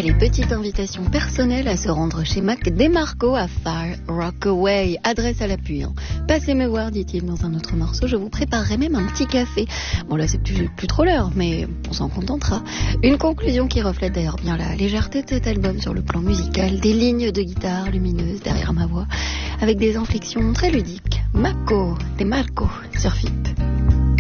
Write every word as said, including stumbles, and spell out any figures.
Allez, petite invitation personnelle à se rendre chez Mac DeMarco à Far Rockaway. Adresse à l'appui. Hein. Passez me voir, dit-il dans un autre morceau. Je vous préparerai même un petit café. Bon, là, c'est plus, plus trop l'heure, mais on s'en contentera. Une conclusion qui reflète d'ailleurs bien la légèreté de cet album sur le plan musical. Des lignes de guitare lumineuses derrière ma voix, avec des inflexions très ludiques. Mac DeMarco sur F I P.